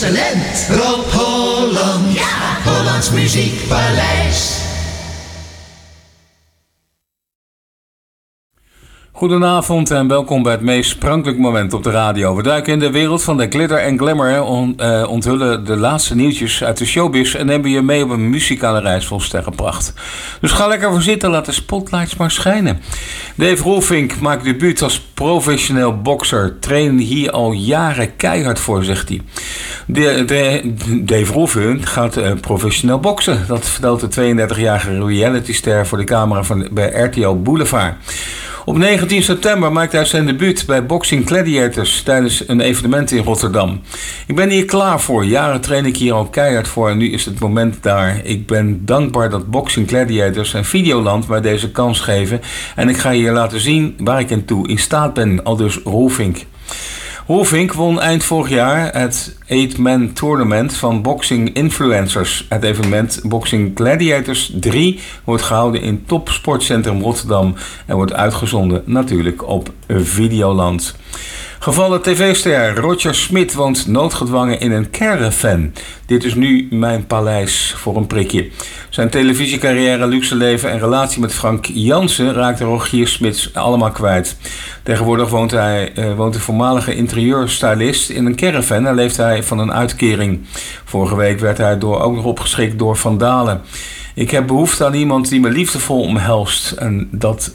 Excellent. Rob Holland. Ja. Hollands Muziekpaleis. Goedenavond en welkom bij het meest sprankelijk moment op de radio. We duiken in de wereld van de glitter en glamour, onthullen de laatste nieuwtjes uit de showbiz en nemen je mee op een muzikale reis vol sterrenpracht. Dus ga lekker voor zitten, laat de spotlights maar schijnen. Dave Rolfink maakt debuut als professioneel bokser. Train hier al jaren keihard voor, zegt hij. Dave Rolfink gaat professioneel boksen. Dat vertelt de 32-jarige realityster voor de camera bij RTL Boulevard. Op 19 september maakte hij zijn debuut bij Boxing Gladiators tijdens een evenement in Rotterdam. Ik ben hier klaar voor. Jaren train ik hier al keihard voor en nu is het moment daar. Ik ben dankbaar dat Boxing Gladiators en Videoland mij deze kans geven. En ik ga hier laten zien waar ik in toe in staat ben, aldus Rolfink. Rolfink won eind vorig jaar het 8-man tournament van Boxing Influencers. Het evenement Boxing Gladiators 3 wordt gehouden in Top Sportcentrum Rotterdam en wordt uitgezonden natuurlijk op Videoland. Gevallen tv-ster Roger Smit woont noodgedwongen in een caravan. Dit is nu mijn paleis voor een prikje. Zijn televisiecarrière, luxe leven en relatie met Frank Jansen raakte Rogier Smits allemaal kwijt. Tegenwoordig woont de voormalige interieurstylist in een caravan en leeft hij van een uitkering. Vorige week werd hij ook nog opgeschrikt door vandalen. Ik heb behoefte aan iemand die me liefdevol omhelst en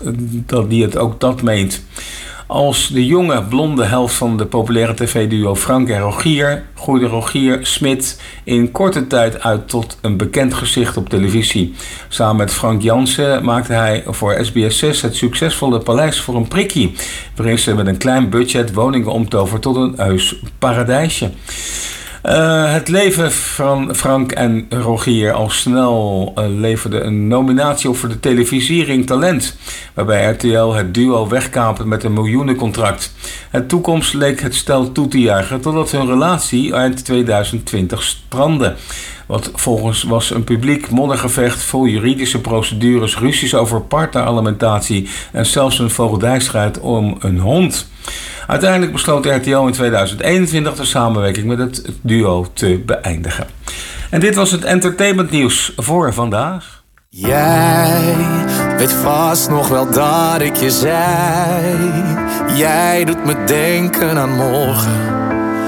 die het ook dat meent. Als de jonge blonde helft van de populaire tv-duo Frank en Rogier groeide Rogier Smit in korte tijd uit tot een bekend gezicht op televisie. Samen met Frank Jansen maakte hij voor SBS6 het succesvolle Paleis voor een prikkie, waarin ze met een klein budget woningen omtovert tot een heus paradijsje. Het leven van Frank en Rogier al snel leverde een nominatie op voor de televisiering Talent, waarbij RTL het duo wegkaapte met een miljoenencontract. Het toekomst leek het stel toe te juichen totdat hun relatie eind 2020 strandde. Wat volgens was een publiek moddergevecht vol juridische procedures, ruzies over partneralimentatie en zelfs een voogdijstrijd om een hond. Uiteindelijk besloot RTL in 2021 de samenwerking met het duo te beëindigen. En dit was het entertainmentnieuws voor vandaag. Jij weet vast nog wel dat ik je zei. Jij doet me denken aan morgen.